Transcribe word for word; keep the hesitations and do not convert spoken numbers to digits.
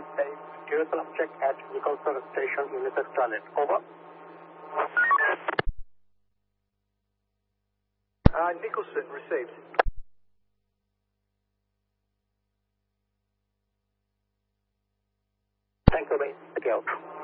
five eight, fuel check at Nicholson Station, United Toilet. Over. Uh, Nicholson, received. Thank you, mate. Take care.